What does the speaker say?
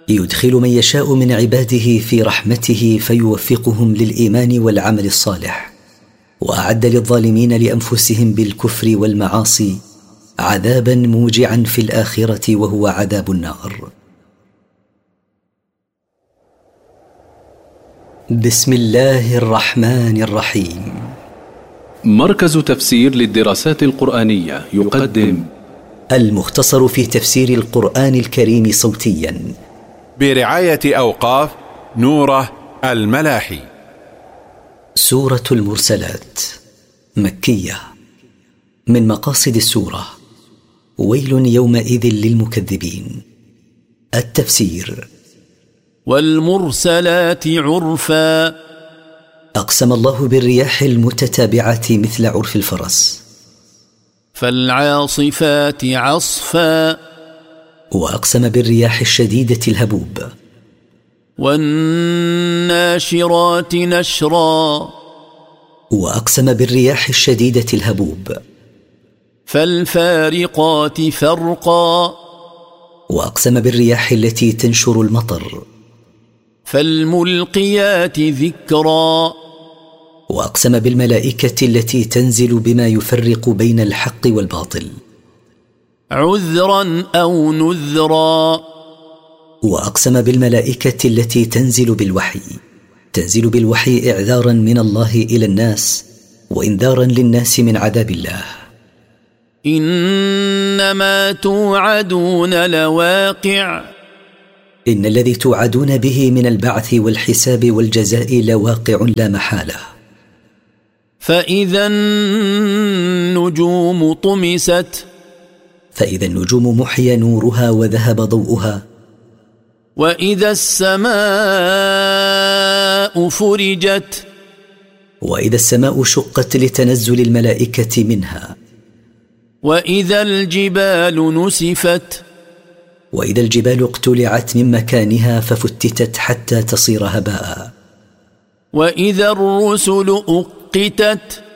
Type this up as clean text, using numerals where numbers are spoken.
يدخل من يشاء من عباده في رحمته فيوفقهم للإيمان والعمل الصالح، وأعد للظالمين لأنفسهم بالكفر والمعاصي عذابا موجعا في الآخرة وهو عذاب النار. بسم الله الرحمن الرحيم. مركز تفسير للدراسات القرآنية يقدم المختصر في تفسير القرآن الكريم صوتيا برعاية أوقاف نوره الملاحي. سورة المرسلات مكية. من مقاصد السورة ويل يومئذ للمكذبين. التفسير: والمرسلات عرفا، أقسم الله بالرياح المتتابعة مثل عرف الفرس. فالعاصفات عصفا، وأقسم بالرياح الشديدة الهبوب. والناشرات نشرا، وأقسم بالرياح الشديدة الهبوب. فالفارقات فرقا، وأقسم بالرياح التي تنشر المطر. فالملقيات ذكرا، وأقسم بالملائكة التي تنزل بما يفرق بين الحق والباطل. عذرا أو نذرا، وأقسم بالملائكة التي تنزل بالوحي إعذارا من الله إلى الناس وإنذارا للناس من عذاب الله. إنما توعدون لواقع، إن الذي توعدون به من البعث والحساب والجزاء لواقع لا محالة. فإذا النجوم طمست، فإذا النجوم محي نورها وذهب ضوءها. وإذا السماء فرجت، وإذا السماء شقت لتنزل الملائكة منها. وإذا الجبال نسفت، وإذا الجبال اقتلعت من مكانها ففتتت حتى تصير هباء. وإذا الرسل أقتت،